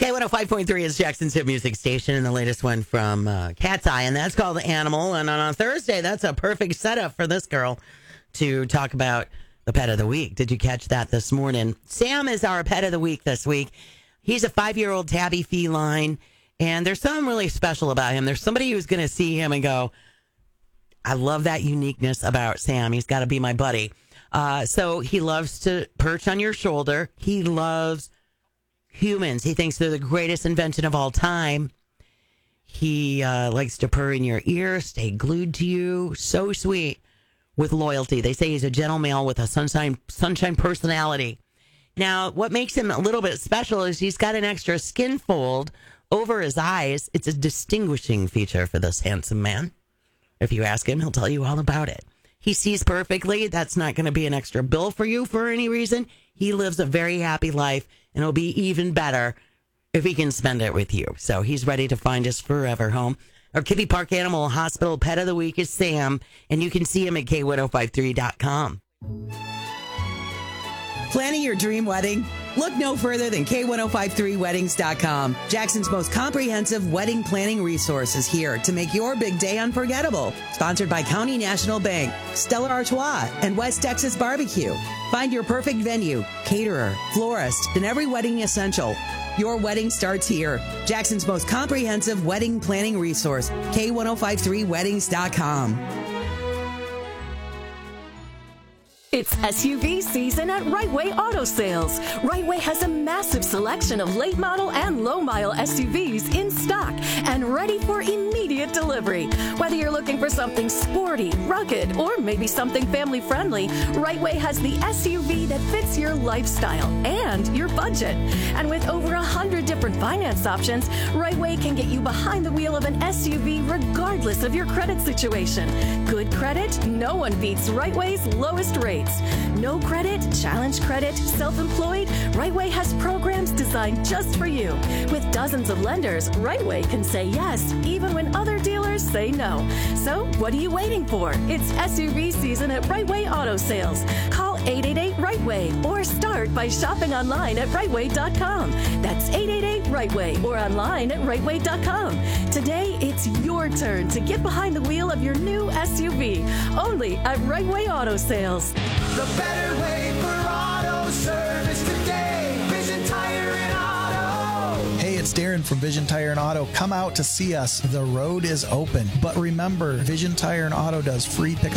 K105.3 is Jackson's hit music station, and the latest one from Cat's Eye, and that's called Animal. And on Thursday, that's a perfect setup for this girl to talk about the pet of the week. Did you catch that this morning? Sam is our pet of the week this week. He's a 5-year-old tabby feline, and there's something really special about him. There's somebody who's going to see him and go, I love that uniqueness about Sam. He's got to be my buddy. So he loves to perch on your shoulder. He loves humans. He thinks they're the greatest invention of all time. He likes to purr in your ear, stay glued to you. So sweet with loyalty. They say he's a gentle male with a sunshine personality. Now, what makes him a little bit special is he's got an extra skin fold over his eyes. It's a distinguishing feature for this handsome man. If you ask him, he'll tell you all about it. He sees perfectly. That's not going to be an extra bill for you for any reason. He lives a very happy life, and it'll be even better if he can spend it with you. So he's ready to find his forever home. Our Kitty Park Animal Hospital pet of the week is Sam, and you can see him at K1053.com. Planning your dream wedding? Look no further than K1053weddings.com. Jackson's most comprehensive wedding planning resource is here to make your big day unforgettable. Sponsored by County National Bank, Stella Artois, and West Texas Barbecue. Find your perfect venue, caterer, florist, and every wedding essential. Your wedding starts here. Jackson's most comprehensive wedding planning resource, K1053weddings.com. It's SUV season at Right Way Auto Sales. Right Way has a massive selection of late model and low mile SUVs in stock and ready for immediate delivery. Whether you're looking for something sporty, rugged, or maybe something family friendly, Right Way has the SUV that fits your lifestyle and your budget. And with over 100 different finance options, Right Way can get you behind the wheel of an SUV regardless of your credit situation. Good credit? No one beats Right Way's lowest rates. No credit, challenge credit, self-employed, Right Way has programs designed just for you. With dozens of lenders, Right Way can say yes, even when other dealers say no. So what are you waiting for? It's SUV season at Right Way Auto Sales. Call 888-RIGHT-WAY or start by shopping online at rightway.com. That's 888-RIGHT-WAY or online at rightway.com. Today, it's your turn to get behind the wheel of your new SUV, only at Right Way Auto Sales. The better way for auto service today. Vision Tire and Auto. Hey, it's Darren from Vision Tire and Auto. Come out to see us. The road is open. But remember, Vision Tire and Auto does free pickup